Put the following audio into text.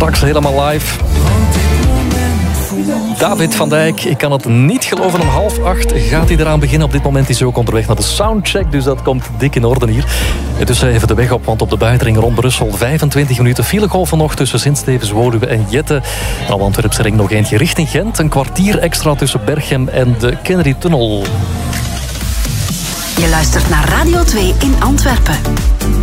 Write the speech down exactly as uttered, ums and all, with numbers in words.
Straks helemaal live. David van Dijk, ik kan het niet geloven. Om half acht gaat hij eraan beginnen. Op dit moment is hij ook onderweg naar de soundcheck. Dus dat komt dik in orde hier. Dus even de weg op, want op de buitenring rond Brussel vijfentwintig minuten filegolven nog tussen Sint-Stevens, Woluwe en Jette. En op Antwerpse ring nog eentje richting Gent. Een kwartier extra tussen Berchem en de Kennedy-tunnel. Je luistert naar Radio twee in Antwerpen.